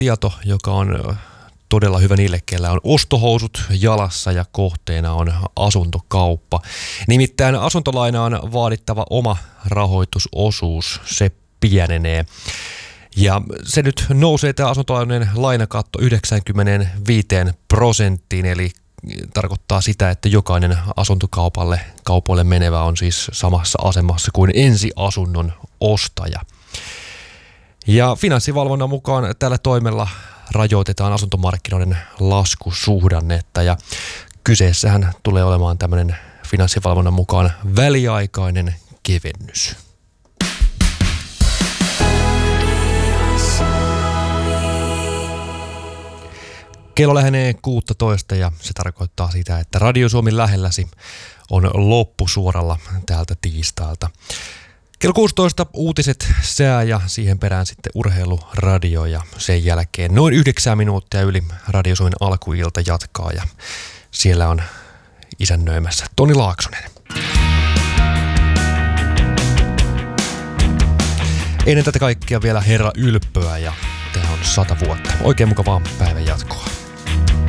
tieto, joka on todella hyvä niille, kellä on ostohousut jalassa ja kohteena on asuntokauppa. Nimittäin asuntolainaan vaadittava oma rahoitusosuus, se pienenee. Ja se nyt nousee tämä asuntolainojen lainakatto 95%, eli tarkoittaa sitä, että jokainen kaupoille menevä on siis samassa asemassa kuin ensiasunnon ostaja. Ja Finanssivalvonnan mukaan tällä toimella rajoitetaan asuntomarkkinoiden laskusuhdannetta ja kyseessähän tulee olemaan tämmöinen Finanssivalvonnan mukaan väliaikainen kevennys. Kello lähenee 16 ja se tarkoittaa sitä, että Radio Suomi lähelläsi on loppusuoralla täältä tiistailta. Kello 16 uutiset, sää ja siihen perään sitten urheiluradio ja sen jälkeen noin 9 minuuttia yli Radio Suomen alkuilta jatkaa ja siellä on isännöimässä Toni Laaksonen. Ennen tätä kaikkea vielä Herra Ylppöä ja tämä on 100 vuotta. Oikein mukavaa päivän jatkoa.